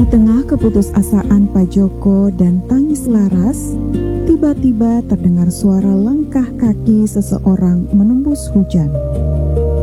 Di tengah keputusasaan Pak Joko dan tangis Laras, tiba-tiba terdengar suara langkah kaki seseorang menembus hujan.